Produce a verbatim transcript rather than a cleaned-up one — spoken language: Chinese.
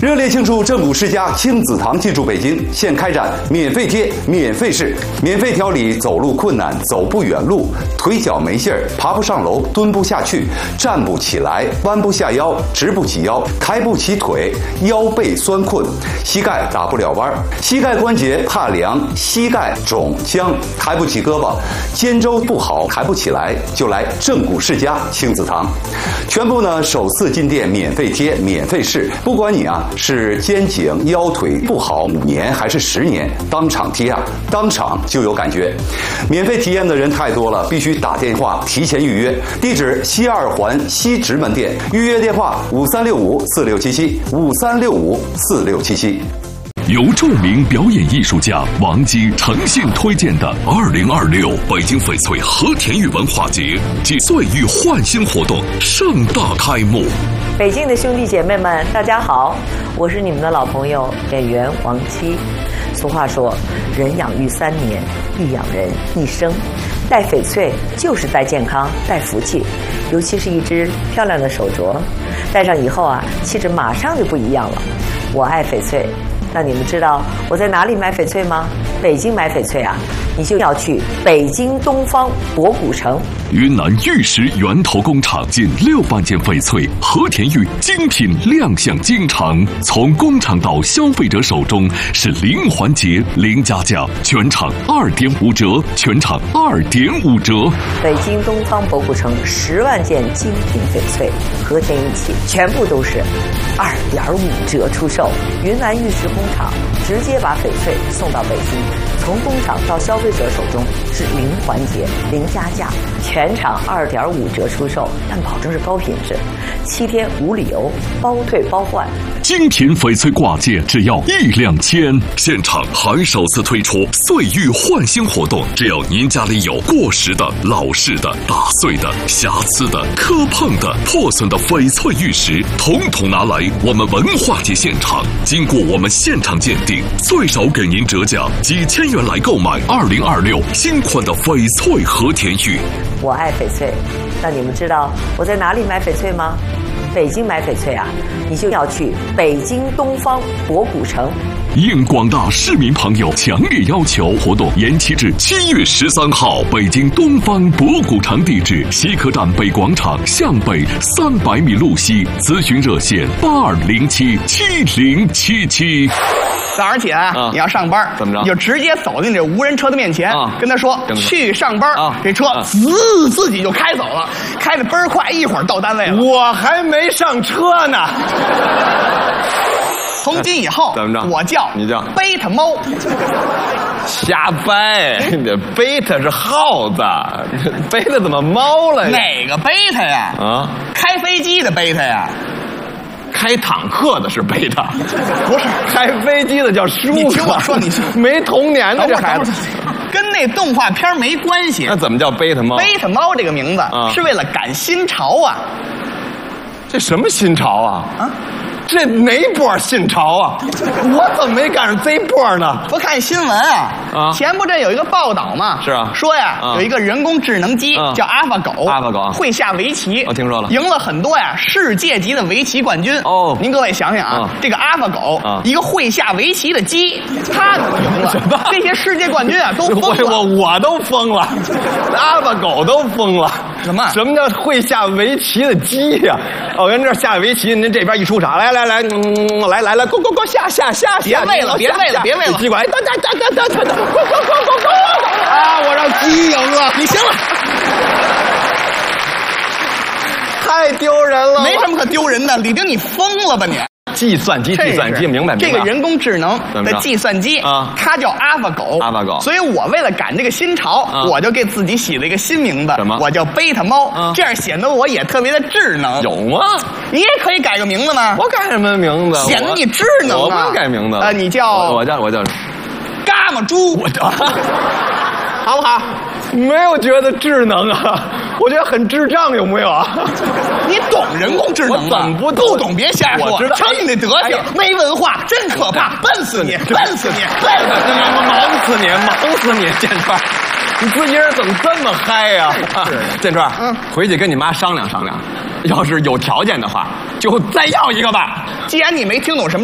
热烈庆祝正骨世家亲子堂进驻北京，现开展免费贴、免费试、免费调理走路困难、走不远路、腿脚没劲儿、爬不上楼、蹲不下去、站不起来、弯不下腰、直不起腰、抬不起腿、腰背酸困、膝盖打不了弯、膝盖关节怕凉、膝盖肿僵、抬不起胳膊、肩周不好、抬不起来，就来正骨世家亲子堂。全部呢首次进店免费贴、免费试，不管你啊是肩颈腰腿不好五年还是十年，当场贴啊，当场就有感觉。免费体验的人太多了，必须打电话提前预约。地址西二环西直门店，预约电话五三六五四六七七五三六五四六七七。 由著名表演艺术家王姬诚信推荐的二零二六北京翡翠和田玉文化节暨岁玉焕新活动盛大开幕。 北京的兄弟姐妹们，大家好，我是你们的老朋友演员王姬。俗话说，人养育三年，必养人一生。戴翡翠就是戴健康、戴福气，尤其是一只漂亮的手镯，戴上以后啊，气质马上就不一样了。我爱翡翠。那你们知道我在哪里买翡翠吗？北京买翡翠啊，你就要去北京东方博古城。 云南玉石源头工厂近六万件翡翠和田玉精品亮相京城，从工厂到消费者手中是零环节、零加价，全场二点五折，全场二点五折。 北京东方博古城十万件精品翡翠和田玉器，全部都是二点五折出售。云南玉石工厂直接把翡翠送到北京，从工厂到消费者手中是零环节、零加价，全场二点五折出售，但保证是高品质，七天无理由，包退包换。 精品翡翠挂件只要一两千，现场还首次推出岁玉焕新活动，只要您家里有过时的、老式的、打碎的、瑕疵的、磕碰的、破损的翡翠玉石，统统拿来我们文化节现场，经过我们现场鉴定，最少给您折价几千元来购买二零二六新款的翡翠和田玉。 我爱翡翠，那你们知道我在哪里买翡翠吗？北京买翡翠啊，你就要去北京东方博古城。 应广大市民朋友强烈要求，活动延期至七月十三号。北京东方博古城地址：西客站北广场向北三百米路西。咨询热线：八二零七七零七七。 早上起来、啊、你要上班，怎么着？你就直接走进这无人车的面前，啊、跟他说去上班。啊、这车滋、啊、自己就开走了，开得倍儿快，一会儿到单位了。 我还没上车呢。 从今以后，怎么着？我叫你叫贝塔猫。 瞎掰，贝塔是耗子，贝塔怎么猫了？ 哪个贝塔呀？啊，开飞机的贝塔呀。 开坦克的是贝塔， 不是开飞机的叫舒克。 你听我说，你没童年的这孩子， 跟那动画片没关系。 那怎么叫贝塔猫？ 贝塔猫这个名字、啊、是为了赶新潮啊。 这什么新潮啊？啊？这哪波新潮啊？我怎么没赶上这波呢？ 不看新闻啊？啊！前不阵有一个报道嘛， 是啊， 说呀，啊、有一个人工智能机、啊、叫阿尔法狗， 阿尔法狗会下围棋， 我听说了， 赢了很多呀世界级的围棋冠军。哦，您各位想想啊，啊这个阿尔法狗、啊，一个会下围棋的鸡，它都赢了，这些世界冠军啊都疯了， 我我都疯了，阿尔法狗都疯了。 什么？ 什么叫会下围棋的鸡呀、啊？我跟这下围棋，您这边一出场，来来来，嗯，来来来，go go go，下下下， 别喂了，别喂了，别喂了， 机管，哒哒哒哒哒哒哒 ，go go go go go， 啊，我让鸡赢了， 你行了， 太丢人了， 没什么可丢人的，李丁，你疯了吧你？ 计算机，计算机，明白明白。 这个人工智能的计算机啊，它叫阿尔法狗， 阿尔法狗。 所以我为了赶这个新潮，啊、我就给自己起了一个新名字， 什么？ 我叫贝塔猫，啊、这样显得我也特别的智能。 有吗？ 你也可以改个名字吗？ 我改什么名字？ 显得你智能啊！ 我不改名字。 呃，你叫我叫我叫伽马猪，我叫好不好？ 没有觉得智能啊，我觉得很智障，有没有啊？ 你懂人工智能吗？ 我怎么不懂？不懂别瞎说。 我知道， 瞧你那德行，没文化，真可怕！笨死你，笨死你，笨死你， 忙死你，忙死你，建川，你自己人怎么这么嗨呀？建川，嗯，回去跟你妈商量商量，要是有条件的话，就再要一个吧。 既然你没听懂什么。